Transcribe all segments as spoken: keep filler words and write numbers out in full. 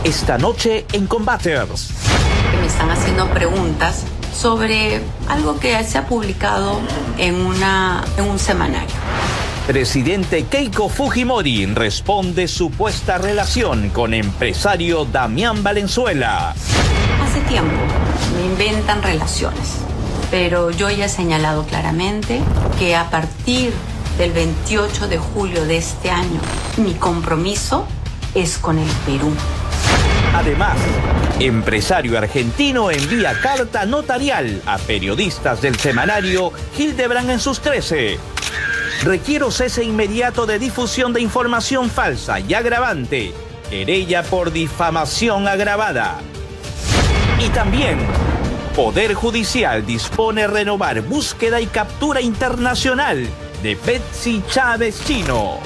Esta noche en Combaters. Me están haciendo preguntas sobre algo que se ha publicado en, una, en un semanario. Presidente Keiko Fujimori responde supuesta relación con empresario Damián Valenzuela. Hace tiempo me inventan relaciones, pero yo ya he señalado claramente que a partir del veintiocho de julio de este año, mi compromiso es con el Perú. Además, empresario argentino envía carta notarial a periodistas del semanario Hildebrand en sus trece. Requiero cese inmediato de difusión de información falsa y agravante. Querella por difamación agravada. Y también, Poder Judicial dispone renovar búsqueda y captura internacional de Betsy Chávez Chino.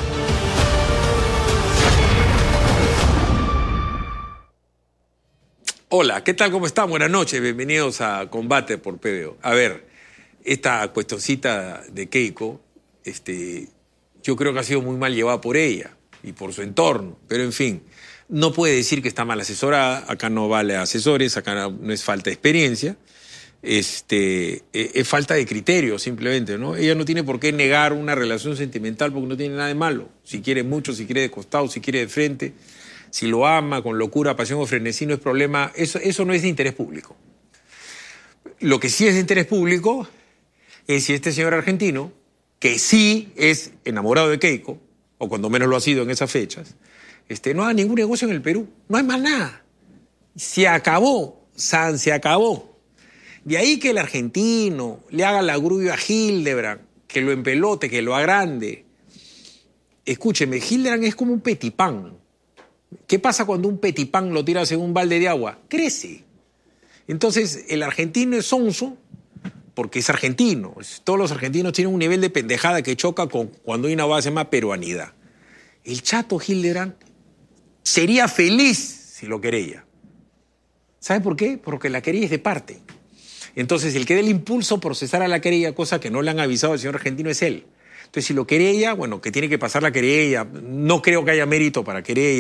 Hola, ¿qué tal? ¿Cómo están? Buenas noches, bienvenidos a Combate por P B O. A ver, esta cuestioncita de Keiko, este, yo creo que ha sido muy mal llevada por ella y por su entorno, pero en fin, no puede decir que está mal asesorada, acá no vale asesores, acá no, no es falta de experiencia, este, es, es falta de criterio simplemente, ¿no? Ella no tiene por qué negar una relación sentimental porque no tiene nada de malo, si quiere mucho, si quiere de costado, si quiere de frente. Si lo ama con locura, pasión o frenesí, no es problema. Eso, eso no es de interés público. Lo que sí es de interés público es si este señor argentino, que sí es enamorado de Keiko, o cuando menos lo ha sido en esas fechas, este, no haga ningún negocio en el Perú. No hay más nada. Se acabó. San se acabó. De ahí que el argentino le haga la grulla a Hildebrand, que lo empelote, que lo agrande. Escúcheme, Hildebrand es como un petipán. ¿Qué pasa cuando un petipán lo tiras en un balde de agua? Crece. Entonces, el argentino es sonso porque es argentino. Todos los argentinos tienen un nivel de pendejada que choca con cuando hay una base se llama peruanidad. El chato Hildebrand sería feliz si lo querella. ¿Sabe por qué? Porque la querella es de parte. Entonces, el que dé el impulso a procesar a la querella, cosa que no le han avisado al señor argentino, es él. Entonces, si lo querella, bueno, que tiene que pasar la querella. No creo que haya mérito para querella.